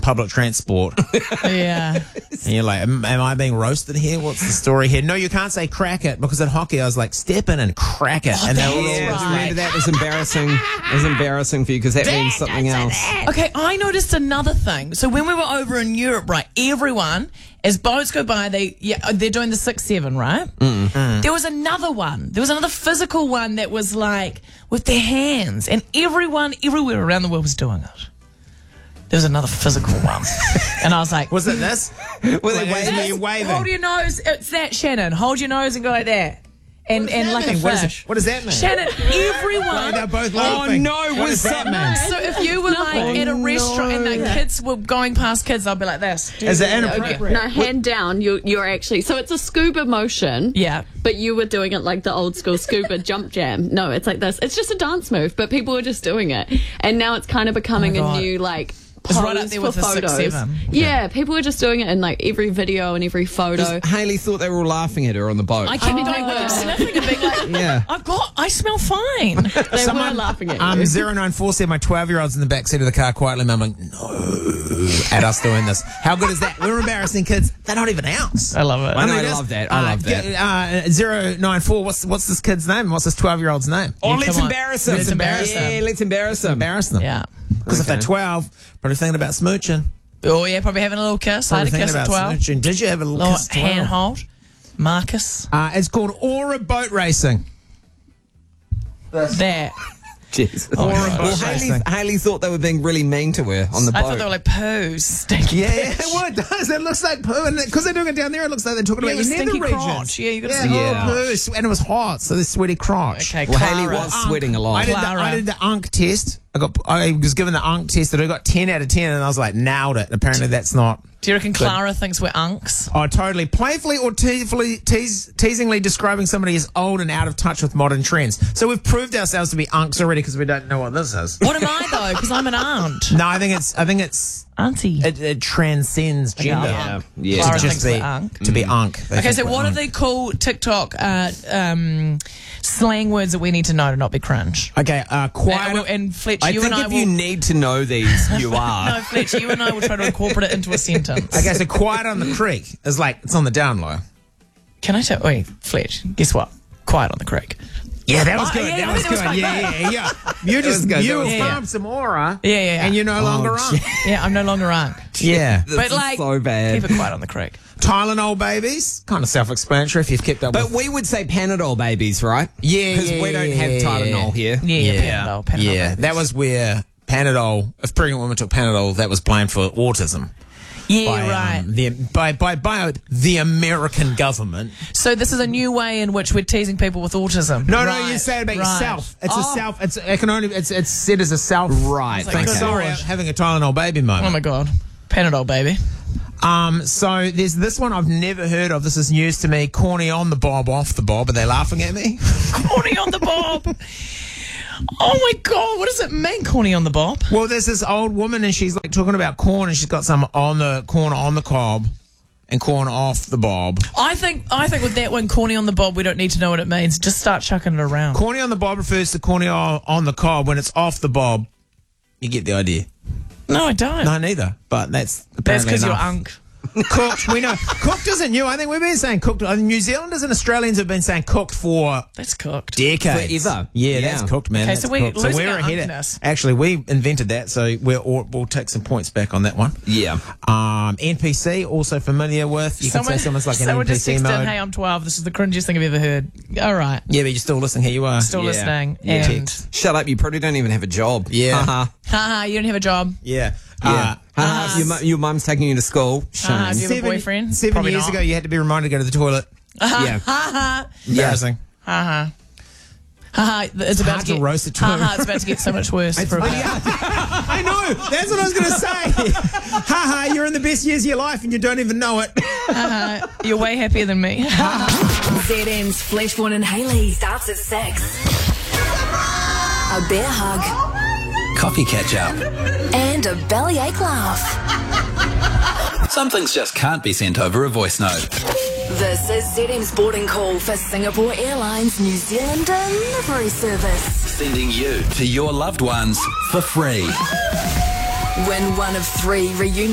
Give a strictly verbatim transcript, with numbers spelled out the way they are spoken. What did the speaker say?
public transport. Yeah. And you're like, am, am I being roasted here? What's the story here? No, you can't say crack it, because at hockey I was like, step in and crack it. Oh, and they were all that's Yeah, right. remember that was embarrassing. It was embarrassing for you because that means something else. Okay, I noticed another thing. So when we were over in Europe, right, everyone, as boats go by, they yeah, they're doing the six seven, right? Mm. Mm. There was another one. There was another physical one that was like with their hands, and everyone everywhere around the world was doing it. There was another physical one, and I was like, Was it this? Were they Like, waving? are you waving? hold your nose. It's that, Shannon. Hold your nose and go like that. And and like a What, is fish. it, what does that mean? Shannon, everyone. They're both Oh laughing. no, What was does that something? mean? So if you were like at a restaurant and the kids were going past kids, I'd be like this. Is it inappropriate? No, hand down. You you're actually so it's a scuba motion. Yeah. But you were doing it like the old school scuba jump jam. No, it's like this. It's just a dance move, but people were just doing it, and now it's kind of becoming Oh my a God. new like. It's right up pose there for with the six photos. seven. Yeah, people were just doing it in like every video and every photo. Haley thought they were all laughing at her on the boat. I kept going with them sniffing and being like, Yeah. I've got, I smell fine. They were laughing at you. Um, zero nine four said my twelve-year-old's in the back seat of the car quietly mumbling, no, at us doing this. How good is that? We're embarrassing kids. They're not even ours. I love it. I know, I mean, love that's- that. I uh, love that. get- Uh, zero nine four, what's, what's this kid's name? What's this twelve-year-old's name? Oh, Yeah, let's come on. embarrass them. Let's embarrass yeah, them. let's embarrass them. Embarrass them. Yeah. Because if they're twelve, probably thinking about smooching. Oh, yeah, probably having a little kiss. I had Probably a kiss thinking at about twelve. smooching. Did you have a little Little kiss at twelve? handhold. Marcus. Uh, it's called Aura Boat Racing. There. Jesus. Oh, well, gosh. Haley, Haley thought they were being really mean to her on the boat. I thought they were like poos. Stinky Yeah, yeah, bitch. well, it does. It looks like poo. And because they're doing it down there, it looks like they're talking Yeah, about your with nether stinky regions. crotch. Yeah, you got to Yeah, stinky Yeah. oh, poo. And it was hot, so this sweaty crotch. Okay, well, Haley Clara. was sweating a lot. I did, the, Clara. I did the U N C test. I got. I was given the U N C test, and I got ten out of ten, and I was like, nailed it. Apparently, that's not. Do you reckon Clara thinks we're unks? Oh, totally. Playfully or teasingly, tease, teasingly describing somebody as old and out of touch with modern trends. So we've proved ourselves to be unks already because we don't know what this is. What am I, though? Because I'm an aunt. No, I think it's. I think it's. Auntie. It, it transcends gender. Yeah. Yeah. Clara To just thinks be we're unk. to be unk. They Okay, think so we're what are unk. the cool TikTok uh, um, slang words that we need to know to not be cringe? Okay, uh, quiet. And, and Fletch, I you think and I if will. you need to know these, you are. No, Fletch, you and I will try to incorporate it into a sentence. Okay, so quiet on the creek is like it's on the down low. Can I tell? Wait, Fletch, guess what? Quiet on the creek. Yeah, that was Oh, good. yeah, that I was think that was good. quite Yeah, yeah, yeah. You was just good, you that was good. farmed some aura. Yeah, yeah, yeah. And you're no longer on. Yeah, I'm no longer unk. Yeah. This But is like, so bad. keep it quiet on the creek. Tylenol babies, kind of self-explanatory if you've kept up But with. we would say Panadol babies, right? Yeah, Because yeah, we don't have yeah, Tylenol here. Yeah, yeah, Panadol, Panadol. yeah, babies. that was where Panadol. If pregnant women took Panadol, that was blamed for autism. Yeah, by, right. Um, the, by by by the American government. So this is a new way in which we're teasing people with autism. No, Right, no, you say it about right. yourself. It's Oh. a self. It's it can only. It's it's said as a self. Right. like, Thing. good Sorry, Lord. I'm having a Tylenol baby moment. Oh my god, Panadol baby. Um, so there's this one I've never heard of. This is news to me. Corny on the bob, off the bob. Are they laughing at me? Corny on the bob. Oh my god, what does it mean, corny on the bob? Well, there's this old woman and she's like talking about corn and she's got some on the corn on the cob and corn off the bob. I think I think with that one, corny on the bob, we don't need to know what it means. Just start chucking it around. Corny on the bob refers to corny on on the cob. When it's off the bob, you get the idea. No, I don't. No, neither. But that's That's apparently because you're enough. unk. Cooked, we know. Cooked isn't new. I think we've been saying cooked. Uh, New Zealanders and Australians have been saying cooked for That's cooked. decades. Forever. Yeah, Yeah. that's cooked, man. Okay, That's so we- cooked. losing we're our ahead. unkness. Of, actually, we invented that, so we're, all, we'll take some points back on that one. Yeah. Um, N P C, also familiar with. You can say someone's like an someone N P just C texted mode. in, hey, I'm twelve. This is the cringiest thing I've ever heard. All right. Yeah, but you're still listening. Here you are. Still Yeah. listening. Yeah. And, Text. Shut up, you probably don't even have a job. Yeah. Haha. haha, you don't have a job. Yeah. Yeah. Uh, Haha, your, mu- your mum's taking you to school. Shame. Uh, do you have a seven, boyfriend? Seven Probably years not. ago, you had to be reminded to go to the toilet. yeah. Haha. Embarrassing. Haha. Haha. It's about hard to to get roast it too. Haha. It's about to get so much worse. for a bit. I know. That's what I was going to say. Haha, you're in the best years of your life and you don't even know it. Haha. You're way happier than me. Z M's Fleshborn and Haley starts at six. A bear hug Coffee catch up. and a bellyache laugh. Some things just can't be sent over a voice note. This is Z M's boarding call for Singapore Airlines New Zealand delivery service. Sending you to your loved ones for free. Win one of three reunion